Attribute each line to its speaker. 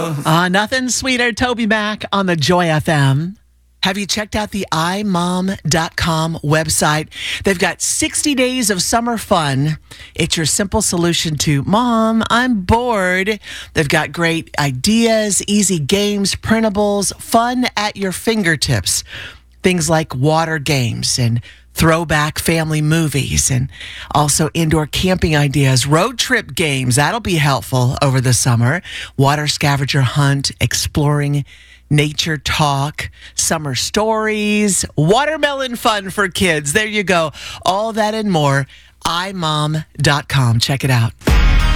Speaker 1: Nothing sweeter, Toby Mac on the Joy FM. Have you checked out the imom.com website? They've got 60 days of summer fun. It's your simple solution to, Mom, I'm bored. They've got great ideas, easy games, printables, fun at your fingertips. Things like water games and throwback family movies, and also indoor camping ideas, road trip games. That'll be helpful over the summer. Water scavenger hunt, exploring nature talk, summer stories, watermelon fun for kids. There you go. All that and more. imom.com. Check it out.